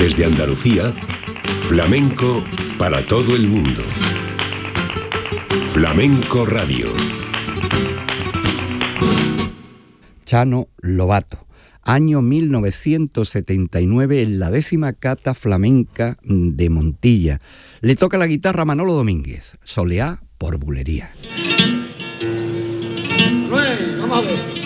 Desde Andalucía, flamenco para todo el mundo. Flamenco Radio. Chano Lobato, año 1979, en la 10ª cata flamenca de Montilla. Le toca la guitarra a Manolo Domínguez, soleá por bulería. Vamos a ver.